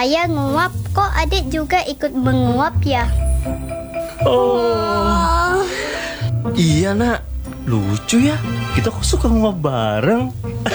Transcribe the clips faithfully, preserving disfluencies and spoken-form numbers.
ayah nguap, kok adik juga ikut menguap ya? Oh, iya nak, lucu ya. Kita kok suka nguap bareng.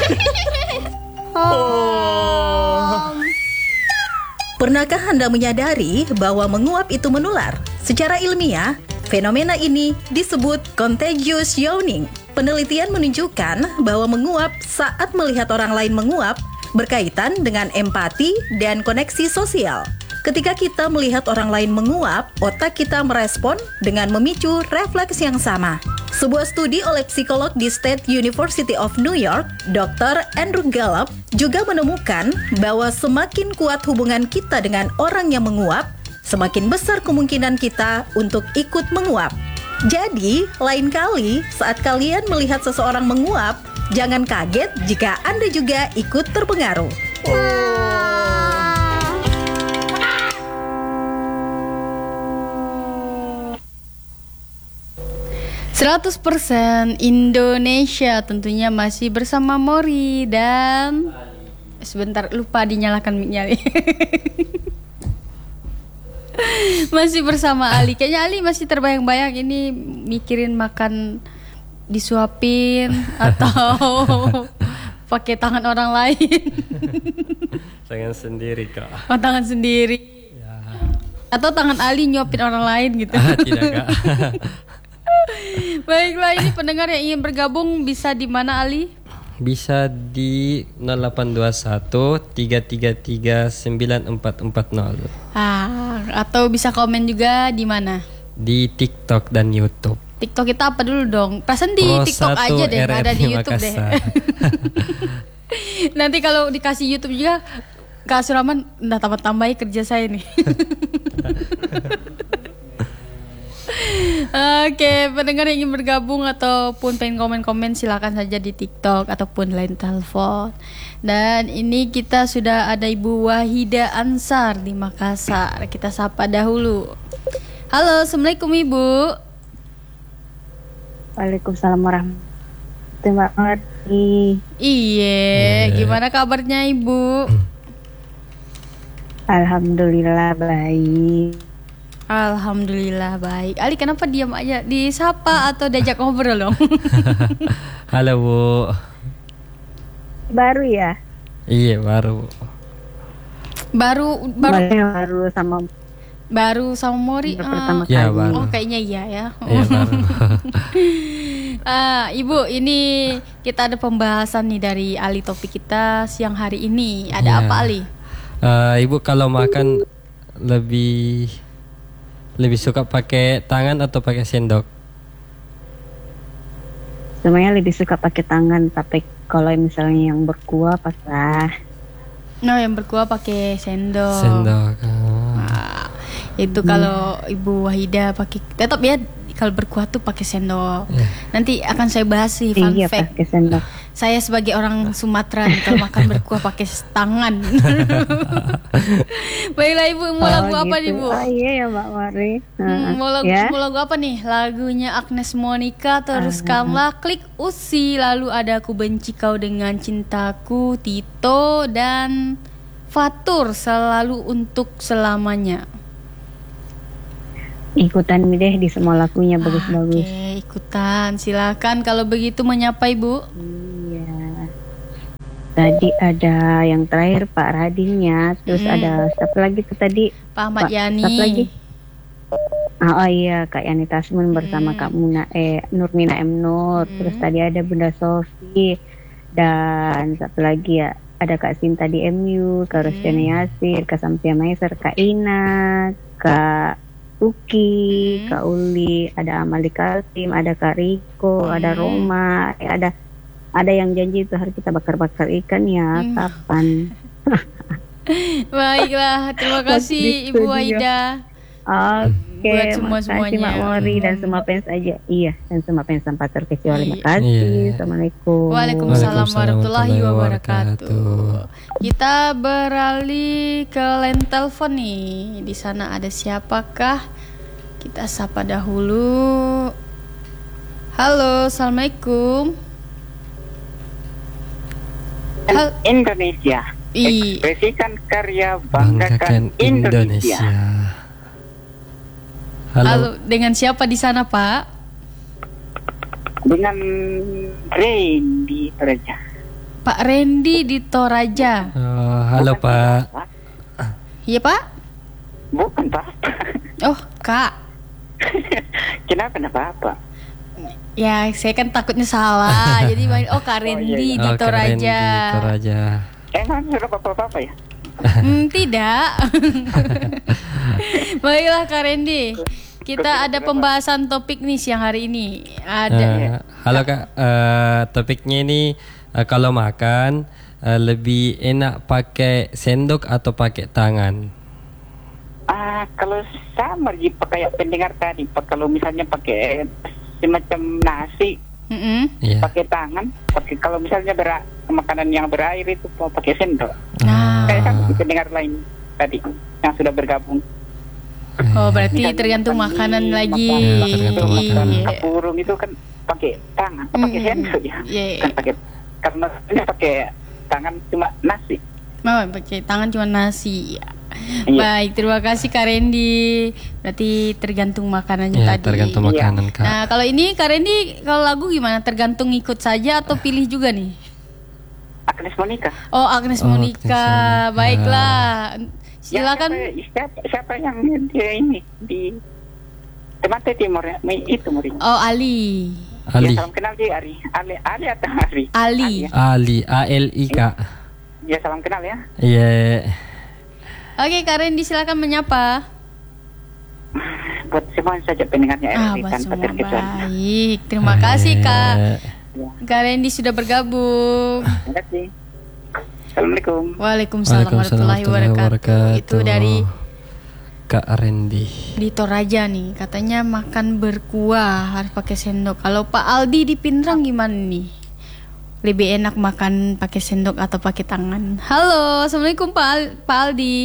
Oh. Pernahkah Anda menyadari bahwa menguap itu menular? Secara ilmiah, fenomena ini disebut contagious yawning. Penelitian menunjukkan bahwa menguap saat melihat orang lain menguap berkaitan dengan empati dan koneksi sosial. Ketika kita melihat orang lain menguap, otak kita merespon dengan memicu refleks yang sama. Sebuah studi oleh psikolog di State University of New York, dokter Andrew Gallup, juga menemukan bahwa semakin kuat hubungan kita dengan orang yang menguap, semakin besar kemungkinan kita untuk ikut menguap. Jadi, lain kali saat kalian melihat seseorang menguap, jangan kaget jika Anda juga ikut terpengaruh. seratus persen Indonesia tentunya masih bersama Mori dan sebentar lupa dinyalakan mic-nya. Masih bersama Ali. Kayaknya Ali masih terbayang-bayang ini mikirin makan disuapin atau pakai tangan orang lain. Tangan sendiri kak. Oh, tangan sendiri. Ya. Atau tangan Ali nyuapin orang lain gitu. Ah, tidak kak. Baiklah, ini pendengar yang ingin bergabung bisa di mana Ali? Bisa di nol delapan dua satu tiga tiga tiga sembilan empat empat nol. Ah, atau bisa komen juga di mana? Di TikTok dan YouTube. TikTok kita apa dulu dong? Perasaan di Pro TikTok aja deh, nggak ada di YouTube deh. Nanti kalau dikasih YouTube juga, Kak Suraman udah tambah-tambahi kerja saya nih. Oke, pendengar yang ingin bergabung ataupun pengen komen-komen silakan saja di TikTok ataupun line telepon. Dan ini kita sudah ada Ibu Wahida Ansar di Makassar. Kita sapa dahulu. Halo, Assalamualaikum Ibu. Waalaikumsalam warahmatullahi wabarakatuh. Iya, gimana kabarnya Ibu? Alhamdulillah baik. Alhamdulillah baik. Ali kenapa diam aja? Disapa atau diajak ngobrol dong? Halo Bu. Baru ya? Iya baru. Baru baru Boleh baru sama baru sama Mori. baru Ah, pertama Ya, kali. baru. oh kayaknya iya ya. Iya baru. Ah, Ibu, ini kita ada pembahasan nih dari Ali topik kita siang hari ini. Ada Iya. apa Ali? Eh, Ibu kalau makan lebih lebih suka pakai tangan atau pakai sendok? Semuanya lebih suka pakai tangan, tapi kalau misalnya yang berkuah pakai Nah, yang berkuah pakai sendok. Sendok. Oh. Nah, itu kalau Ibu Wahida pakai tetap ya kalau berkuah tuh pakai sendok. Yeah. Nanti akan saya bahas sih fun iya fact. pakai sendok. Saya sebagai orang Sumatera nih, kalau makan berkuah pakai tangan. Baiklah Ibu, mau lagu Oh, apa gitu. nih Bu? Oh iya ya Mbak Mari. Hmm, mau lagu, ya. mau lagu apa nih? Lagunya Agnes Monica, teruskanlah Klik Usi, lalu ada Aku Benci Kau Dengan Cintaku, Tito dan Fatur, Selalu Untuk Selamanya. Ikutan deh di semua lagunya bagus-bagus. Oke, ikutan. Silakan kalau begitu menyapa Ibu. Iya. Tadi ada yang terakhir Pak Radinnya, terus Mm. ada siapa lagi tuh tadi? Pak Ahmad Pak, Yani. siapa lagi? Ah, oh iya Kak Yani Tasmin bersama Hmm. Kak Muna eh Nurmina M Nur. Terus Hmm. tadi ada Bunda Sofi dan satu lagi ya ada Kak Sinta di M U, Kak Rosyana Hmm. Yasir, Kak Samsia Maiser, Kak Ina, Kak Tuki, Hmm. Kak Uli, ada Amali Kaltim, ada Kak Riko, ada Hmm. Roma, eh, ada ada yang janji itu hari kita bakar-bakar ikan ya. Hmm. Kapan? Baiklah, terima kasih Ibu Gitu dia. Wahida. Oke, Buat semua-semuanya. makasih Mak Mori dan semua fans aja. Iya, dan semua fans tanpa terkecuali. Iya. Makasih. Iya. Assalamualaikum. Waalaikumsalam Waalaikumsalam warahmatullahi warahmatullahi wabarakatuh. Kita beralih ke line telepon nih. Di sana ada siapakah? Kita sapa dahulu. Halo, assalamualaikum. Hal- Indonesia. I, Ekspresikan karya, banggakan Banggakan Indonesia. Indonesia. Halo. halo, dengan siapa di sana Pak? Dengan Randy Toraja. Pak Randy di Toraja. Oh, halo Pak. Iya Pak? Bukan Pak. Oh Kak. Kenapa enggak apa-apa? Ya saya kan takutnya salah. Jadi main oh Kak Randy di Oh, Kak Randy Toraja. di Toraja. Emang sudah apa-apa ya? Hmm, tidak. Baiklah Kak Randy. Kita ada pembahasan topik nih siang hari ini. Ada. Eh, halo Kak, Eh, topiknya ini eh, kalau makan eh, lebih enak pakai sendok atau pakai tangan? Ah, kalau sama sih kayak pendengar tadi, Pak, kalau misalnya pakai semacam nasi Mm-mm. Iya. pakai tangan, pakai kalau misalnya berak makanan yang berair itu mau pakai sendok. Nah. Kayak kan pendengar lain tadi yang sudah bergabung. Oh berarti Misalnya tergantung makan makanan mie, lagi. makan tergantung bakso, makan Iya. burung itu kan pakai tangan, atau pakai Mm. sendok ya. Iya. Kan pakai karena ini pakai tangan cuma nasi. Mau pakai tangan cuma nasi. Iya. Baik, terima kasih Kak Randy. Berarti tergantung makanannya Ya, tadi. tergantung Iya. makanan Kak. Nah, kalau ini Kak Randy kalau lagu gimana? Tergantung ikut saja atau pilih juga nih? Agnes Monica. Oh, Agnes Oh, Monica. Agnes Monica. Baiklah. Ya, Silakan. siapa, siapa, siapa yang dia ini di Ternate Timur ya? Itu murid. Oh, Ali. Ali. Ya, salam kenal sih Ari. Ali, Ali atau Ari? Ali. ya. Ali, A L I Kak. Ya, salam kenal ya. Iya. Oke, Kak Randy silakan menyapa. Buat semua saja pendengarnya Ah, R T buat tanpa semua terkecuali. baik. Terima kasih Kak. Iya. Kak Randy sudah bergabung. Terima kasih. Assalamualaikum. Waalaikumsalam warahmatullahi wabarakatuh. Itu dari Kak Randy. di Toraja nih, katanya makan berkuah harus pakai sendok. Kalau Pak Aldi di Pindrang gimana nih? Lebih enak makan pakai sendok atau pakai tangan? Halo, assalamualaikum Pak, Al- Pak Aldi.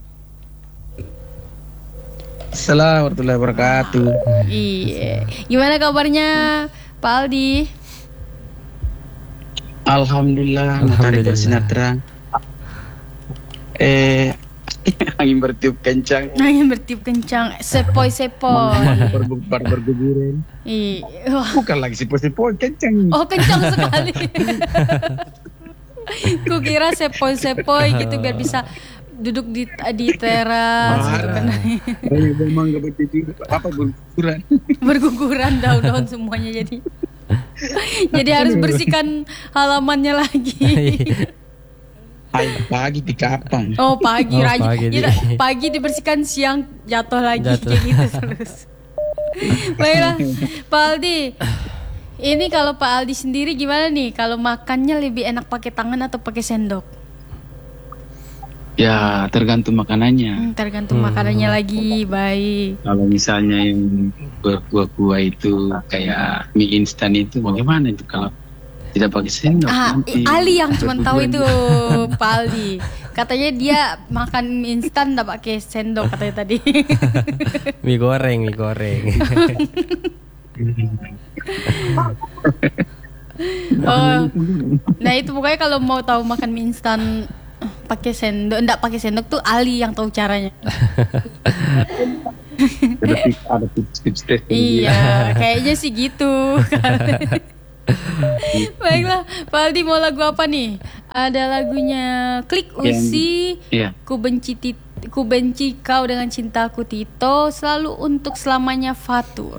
Assalamualaikum warahmatullahi wabarakatuh. Iya, gimana kabarnya Pak Aldi? Alhamdulillah, matahari Alhamdulillah. bersinar terang. Eh, angin bertiup kencang. Angin bertiup kencang, sepoi-sepoi. Berbubar berguguran. Iya, wah, Bukan lagi sipoi-sipoi kencang. oh kencang sekali. Kukira sepoi-sepoi gitu biar bisa duduk di di teras gitu kan. Eh, memang gak berdiri apa berguguran. Berguguran daun-daun semuanya jadi. Jadi harus bersihkan halamannya lagi. Hai pagi di kapang. Oh pagi Oh, rajin. pagi Ya, di- pagi dibersihkan, siang jatuh lagi Jatuh. kayak gitu terus. Baiklah, Pak Aldi. Ini kalau Pak Aldi sendiri gimana nih? Kalau makannya lebih enak pakai tangan atau pakai sendok? Ya tergantung makanannya. Hmm, tergantung makanannya lagi. Baik. Kalau misalnya yang berkuah-kuah itu kayak mie instan itu bagaimana itu kalau tidak pakai sendok? Ah, nanti Ali yang cuma tahu berguguran. itu, Pak Aldi. Katanya dia makan mie instan enggak pakai sendok katanya tadi. Mie goreng, mie goreng. Oh. Nah, itu pokoknya kalau mau tahu makan mie instan pakai sendok, enggak pakai sendok tuh Ali yang tahu caranya. Ada tips, ada tips-tips tes. Iya, kayaknya sih gitu. Baiklah, Pak Aldi mau lagu apa nih? Ada lagunya Klik Usi, Iya. Ku benci tit- Ku benci kau dengan cintaku Tito, selalu untuk selamanya Fatur.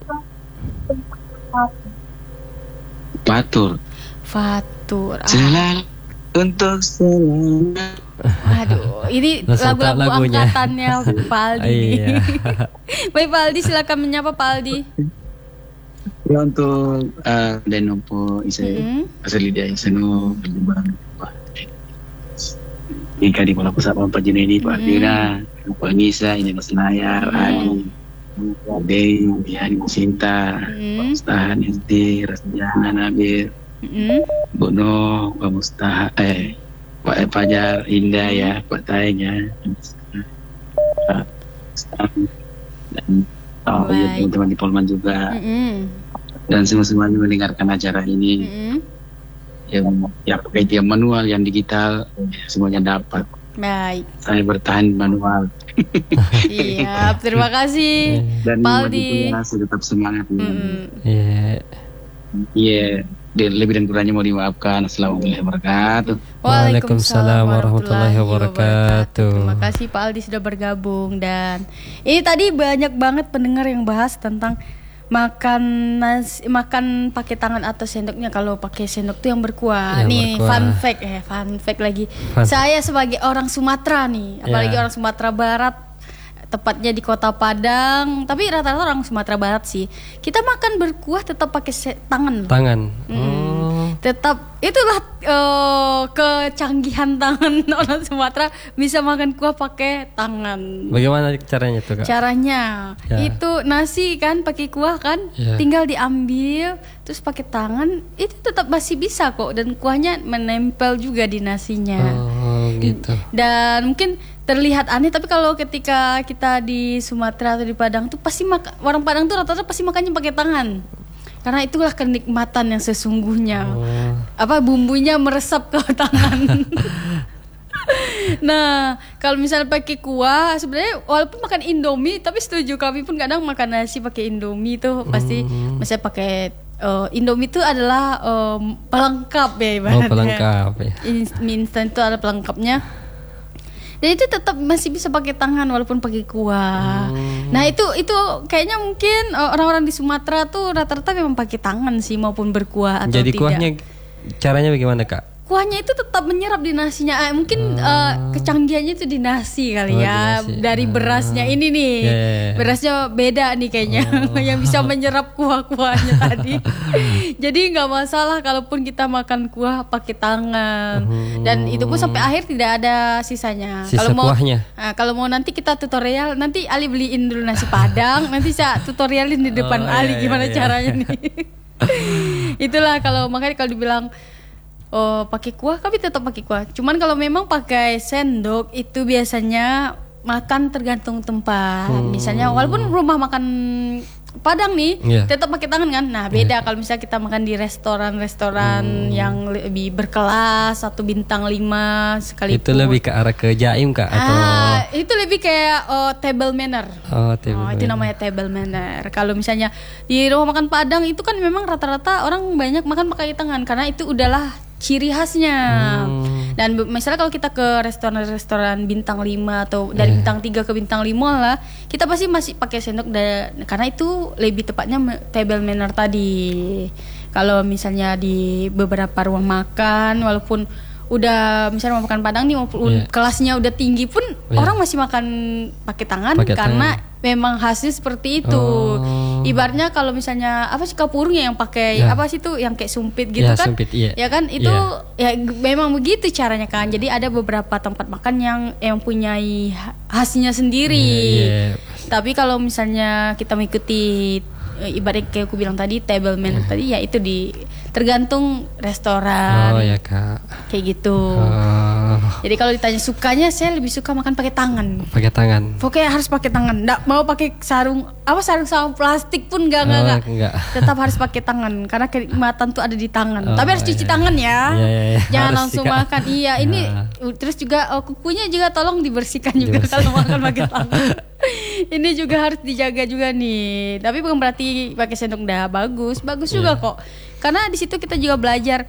Batur. Fatur. Ah, Selalu untuk selamanya. aduh, ini Langsung tahu lagu-lagu lagunya. angkatannya Pak Aldi. Iya. Baik Pak Aldi, silakan menyapa Pak Aldi. Ya untuk uh, Denopo Isa Mm-mm. asli dia Isano berjuang Ika di Pola Pusat Pak Jenedi Pak Dina Pak Nisa ini Mas Nayar Ali Dei Diani Sinta Mm. Mustahan S D Rasjana Nabil Mm-mm. Bono Pak Mustah eh Pak Fajar Indah ya Pak Tayanya Pak Mustah dan oh, ya, Baik. teman-teman di Polman juga Mm-mm. dan semua-semuanya mendengarkan acara ini. Mm-mm. yang ya pakai yang manual, yang digital, ya, semuanya dapat. Baik. Saya bertahan manual. Iya, terima kasih Dan Pak Aldi. saya tetap semangat. Mm-mm. Iya. Iya, yeah. Lebih dan kurangnya mau dimaafkan. Assalamualaikum warahmatullahi wabarakatuh. Waalaikumsalam warahmatullahi wabarakatuh. Terima kasih Pak Aldi sudah bergabung. Dan ini tadi banyak banget pendengar yang bahas tentang makan nasi, makan pakai tangan atau sendoknya. Kalau pakai sendok tuh yang berkuah. Yang nih berkuah. fun fact eh fun fact lagi. Fun. Saya sebagai orang Sumatera nih, apalagi Ya. orang Sumatera Barat, tepatnya di Kota Padang, tapi rata-rata orang Sumatera Barat sih. Kita makan berkuah tetap pakai se- tangan. Tangan. Mm. Oh. Tetap itulah eh, kecanggihan tangan orang Sumatera, bisa makan kuah pakai tangan. Bagaimana caranya tuh, Kak? Caranya Ya. itu nasi kan pakai kuah kan, Ya. tinggal diambil terus pakai tangan, itu tetap masih bisa kok, dan kuahnya menempel juga di nasinya. Oh, gitu. Dan mungkin terlihat aneh, tapi kalau ketika kita di Sumatera atau di Padang tuh pasti maka, orang Padang tuh rata-rata pasti makannya pakai tangan. Karena itulah kenikmatan yang sesungguhnya. Oh. Apa bumbunya meresap ke tangan. Nah, kalau misalnya pakai kuah, sebenarnya walaupun makan Indomie, tapi setuju kami pun kadang makan nasi pakai Indomie tuh pasti Hmm. misalnya pakai uh, Indomie itu adalah um, pelengkap ya Oh, ibaratnya. pelengkap ya. In- mie instan itu ada pelengkapnya. Dan itu tetap masih bisa pakai tangan walaupun pakai kuah. Hmm. Nah itu itu kayaknya mungkin uh, orang-orang di Sumatera tuh rata-rata memang pakai tangan sih, maupun berkuah atau Jadi tidak. kuahnya caranya bagaimana, Kak? Kuahnya itu tetap menyerap di nasinya. Ah, mungkin uh, kecanggihannya itu di nasi kali Oh, di ya. nasi. Dari berasnya ini nih. Ya, ya, ya. Berasnya beda nih kayaknya. Yang bisa menyerap kuah-kuahnya tadi. Jadi nggak masalah kalaupun kita makan kuah pakai tangan. Dan itu pun sampai akhir tidak ada sisanya. Sisa Kalau mau kuahnya. Nah, kalau mau nanti kita tutorial, nanti Ali beliin dulu nasi Padang, nanti saya tutorialin di depan Oh, Ali iya, gimana iya, iya. caranya nih. Itulah kalau makanya kalau dibilang oh pakai kuah, kami tetap pakai kuah. Cuman kalau memang pakai sendok itu biasanya makan tergantung tempat. Misalnya walaupun rumah makan Padang nih, Iya. tetap pakai tangan kan. Nah beda kalau misalnya kita makan di restoran-restoran yang lebih berkelas, satu bintang lima sekalipun. Itu lebih ke arah ke jaim, Kak, atau Ah, itu lebih kayak oh, table manner. Oh, table Oh, itu manner. namanya table manner. Kalau misalnya di rumah makan Padang itu kan memang rata-rata orang banyak makan pakai tangan karena itu udahlah ciri khasnya. Hmm. Dan be- misalnya kalau kita ke restoran-restoran bintang lima atau dari Yeah. bintang tiga ke bintang lima lah, kita pasti masih pakai sendok dan karena itu lebih tepatnya me- table manner tadi. Kalau misalnya di beberapa rumah makan walaupun udah misalnya mau makan Padang nih maupun Yeah. kelasnya udah tinggi pun Yeah. orang masih makan pakai tangan Pakai karena tangan. memang khasnya seperti itu. Oh. Ibaratnya kalau misalnya apa sih kapurnya yang pakai Ya. apa sih tuh yang kayak sumpit gitu Ya, kan? sumpit, iya. Ya kan itu Iya. ya g- memang begitu caranya kan. Jadi ada beberapa tempat makan yang yang mempunyai ha- khasnya sendiri. Iya, iya. Tapi kalau misalnya kita mengikuti eh, ibaratnya kayak aku bilang tadi table manner tadi ya itu di tergantung restoran. Oh ya, Kak. Kayak gitu. Oh, Jadi kalau ditanya sukanya, saya lebih suka makan pakai tangan. pakai tangan. Pokoknya harus pakai tangan. Nggak mau pakai sarung apa sarung sarung plastik pun nggak nggak Oh, nggak. enggak. Tetap harus pakai tangan karena kenikmatan tuh ada di tangan. Oh, Tapi harus cuci iya, tangan ya. Iya, iya, iya. Jangan Harus langsung sih, Kak. makan. Iya ini Ya. uh, terus juga oh, kukunya juga tolong dibersihkan juga Dibersihkan. kalau makan pakai tangan. Ini juga harus dijaga juga nih. Tapi bukan berarti pakai sendok dah bagus, bagus juga Iya. kok. Karena di situ kita juga belajar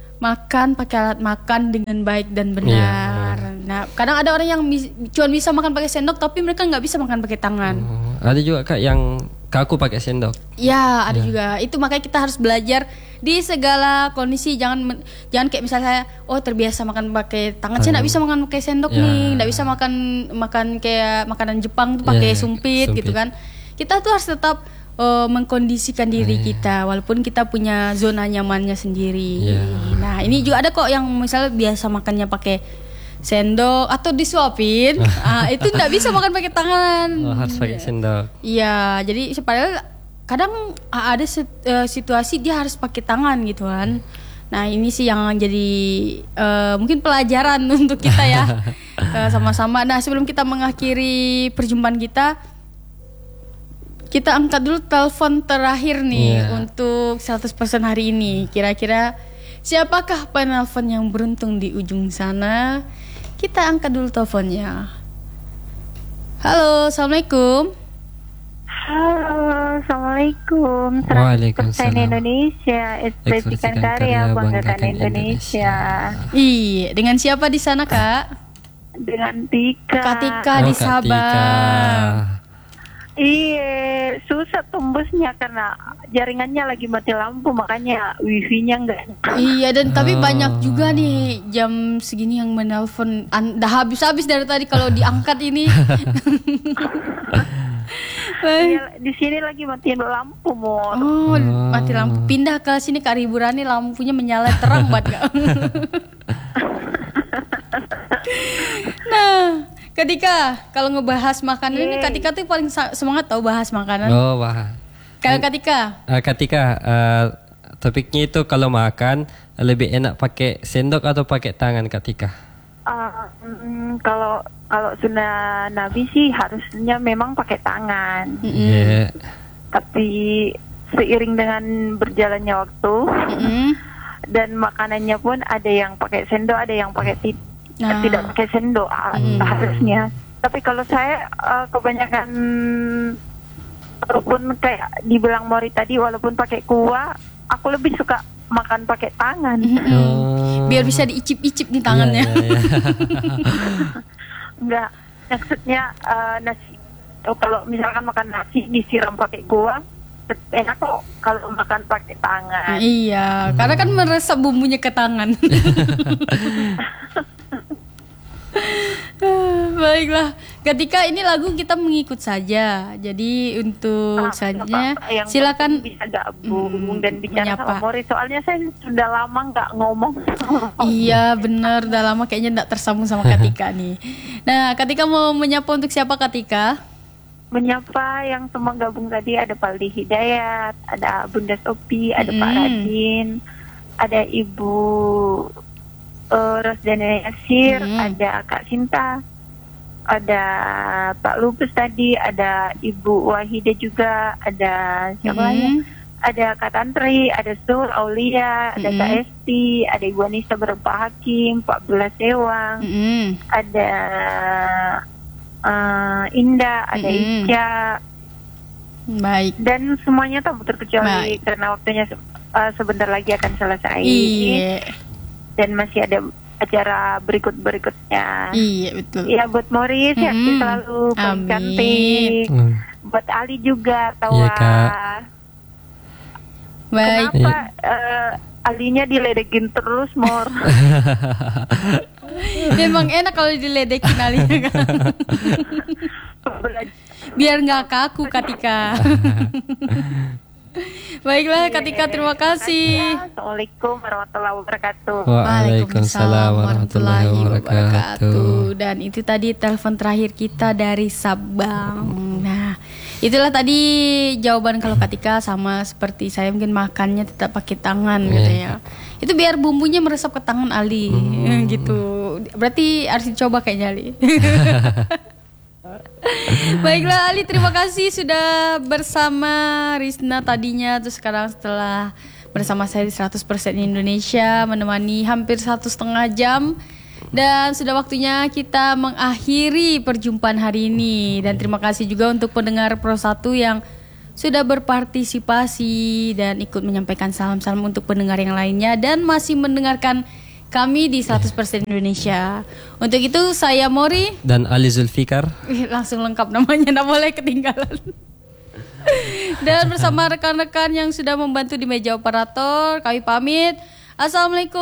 makan pakai alat makan dengan baik dan benar. Nah, kadang ada orang yang mis- cuma bisa makan pakai sendok tapi mereka nggak bisa makan pakai tangan. Oh, ada juga, Kak, yang kaku pakai sendok. Ya, ada juga. Itu makanya kita harus belajar di segala kondisi. Jangan men- jangan kayak misalnya saya, oh terbiasa makan pakai tangan, saya nggak bisa makan pakai sendok Ya. nih, nggak bisa makan makan kayak makanan Jepang tuh pakai Ya, sumpit, gitu sumpit. kan. Kita tuh harus tetap eh, mengkondisikan diri kita, walaupun kita punya zona nyamannya sendiri. Ya. Nah, ini juga ada kok yang misalnya biasa makannya pakai sendok atau disuapin, ah, itu nggak bisa makan pakai tangan. Oh, harus pakai sendok. Iya, jadi padahal kadang ada sit- eh, situasi dia harus pakai tangan gitu kan. Nah ini sih yang jadi eh, mungkin pelajaran untuk kita ya eh, sama-sama. Nah sebelum kita mengakhiri perjumpaan kita, kita angkat dulu telepon terakhir nih Iya. untuk seratus persen hari ini. Kira-kira Siapakah penelpon yang beruntung di ujung sana? Kita angkat dulu teleponnya. Halo, assalamualaikum. Halo, Assalamualaikum. Waalaikumsalam. Indonesia, ekspresikan karya, banggakan Indonesia. Iya, dengan siapa di sana, Kak? Dengan Tika. Kak Tika Oh, di Kak Sabang. Iya, susah tembusnya karena jaringannya lagi mati lampu, makanya wifi-nya enggak. Iya, dan tapi Oh. banyak juga nih jam segini yang menelpon. An- dah habis-habis dari tadi kalau diangkat ini. Iya, di sini lagi matiin lampu, Mor. Oh, mati lampu. Pindah ke sini Kak Riburani, lampunya menyala terang banget, Kak. Nah, ketika kalau ngebahas makanan ini Kak Tika tuh paling sa- semangat tahu bahas makanan. Oh, wah. Kalau Kak Tika, Uh, ketika uh, topiknya itu kalau makan lebih enak pakai sendok atau pakai tangan ketika? Ah, mm, kalau kalau sunnah Nabi sih harusnya memang pakai tangan. Iya. Tapi seiring dengan berjalannya waktu mm-mm. dan makanannya pun ada yang pakai sendok, ada yang pakai ti- Nah. tidak pakai sendok ah, harusnya. Tapi kalau saya ah, kebanyakan walaupun kayak dibilang Mori tadi, walaupun pakai kuah, aku lebih suka makan pakai tangan. Oh. biar bisa diicip-icip di tangannya. Iya, iya, iya. Enggak, maksudnya eh, nasi. Oh, kalau misalkan makan nasi disiram pakai kuah, enak kok kalau makan pakai tangan. Iya, karena kan meresap bumbunya ke tangan. Baiklah, ketika ini lagu kita mengikut saja. Jadi untuk Ah, selanjutnya apa-apa, yang silakan penting bisa gabung mm, dan bicara menyapa. sama Mori. Soalnya saya sudah lama nggak ngomong. Iya benar, udah lama kayaknya enggak tersambung sama Katika nih. Nah, Katika mau menyapa untuk siapa Katika? Menyapa yang semua gabung tadi, ada Paldi Hidayat, ada Bunda Sopi, ada Pak Mm. Radin, ada Ibu uh, Rosdana Yasir, Mm. ada Kak Sinta, ada Pak Lupus tadi, ada Ibu Wahida juga, ada siapa Mm. lagi? Ada Kak Tantri, ada Sul Aulia, ada Mm. Kak Esti, ada Ibu Anissa Berapa Hakim, Pak Bula Sewang, Mm-mm. ada uh, Indah, ada Mm-mm. Ica, Baik. dan semuanya tak terkecuali Baik. karena waktunya se- uh, sebentar lagi akan selesai. Iya. Dan masih ada acara berikut-berikutnya. Iya betul. Ya, buat Mori sehat Mm-mm. selalu, paling Amin. cantik. Hmm. Buat Ali juga, tawa. Iya, Kak. Baik. Kenapa uh, Alinya diledekin terus, Mor? Memang enak kalau diledekin alinya kan. Biar nggak kaku Katika. Baiklah Katika, terima kasih. Assalamualaikum warahmatullahi wabarakatuh. Waalaikumsalam warahmatullahi wabarakatuh. Dan itu tadi telepon terakhir kita dari Sabang. Nah, itulah tadi jawaban kalau Katika sama seperti saya, mungkin makannya tetap pakai tangan gitu ya. Itu biar bumbunya meresap ke tangan Ali gitu. Berarti harus dicoba kayaknya Ali. Baiklah Ali, terima kasih sudah bersama Rizna tadinya, terus sekarang setelah bersama saya di seratus persen Indonesia, menemani hampir satu setengah jam. Dan sudah waktunya kita mengakhiri perjumpaan hari ini. Dan terima kasih juga untuk pendengar Pro satu yang sudah berpartisipasi dan ikut menyampaikan salam-salam untuk pendengar yang lainnya dan masih mendengarkan kami di seratus persen Indonesia. Untuk itu saya Mori Dan Ali Zulfikar. Ih, langsung lengkap namanya, tidak boleh ketinggalan. Dan bersama rekan-rekan yang sudah membantu di meja operator, kami pamit. Assalamualaikum